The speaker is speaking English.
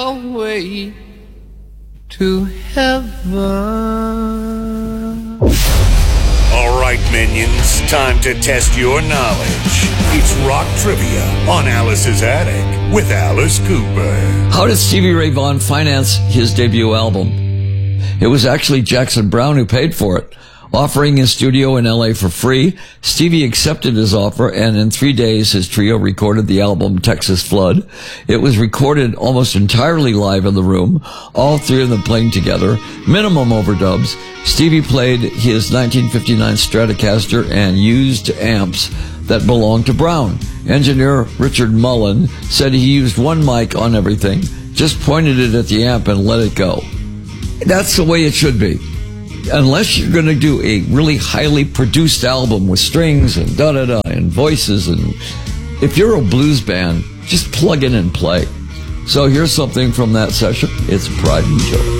away to heaven. All right, minions, time to test your knowledge. It's rock trivia on Alice's Attic with Alice Cooper. How did Stevie Ray Vaughan finance his debut album? It was actually Jackson Browne who paid for it. Offering his studio in LA for free, Stevie accepted his offer, and in 3 days his trio recorded the album Texas Flood. It was recorded almost entirely live in the room, all three of them playing together, minimum overdubs. Stevie played his 1959 Stratocaster and used amps that belonged to Brown. Engineer Richard Mullen said he used one mic on everything, just pointed it at the amp and let it go. That's the way it should be. Unless you're going to do a really highly produced album with strings and da-da-da and voices, and if you're a blues band, just plug in and play. So here's something from that session. It's Pride and Joy.